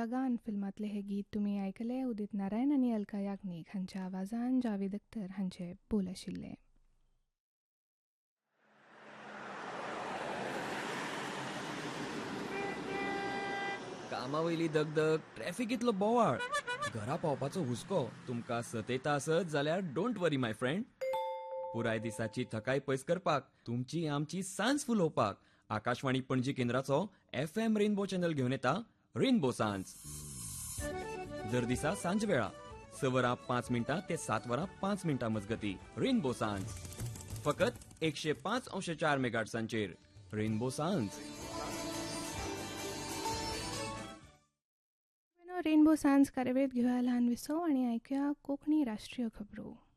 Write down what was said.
लगान फिल्मातले हे गीत तुम्ही ऐकले. उदित नारायण आणि अलका याग्निक हांच्या आवाजान जावेद अख्तर हांचे बोल आशिल्ले. कामावयली दगदग, ट्रॅफिकीतलो बोवाळ, घरा पावपाचो हुस्को तुमकां सतयता आसत जाल्यार डोंट वरी माय फ्रेंड. पुराय दिसाची थकाय पयस करपाक, तुमची आमची सांज फुलोवपाक Akashvani Panaji केंद्राचो FM rainbow channel घेवन येता रेनबो सांज. दर दिसा सांज वेळा 6 वरां 5 मिनटां ते 7 वरां 5 मिनटां मजगती रेनबो सांज. फकत 105.4 मेगाहर्ट्झांचेर रेनबो सांज. रेनबो सांज कार्यावळीत घेऊया ल्हान विसव आणि ऐकूया कोकणी राष्ट्रीय खबरो.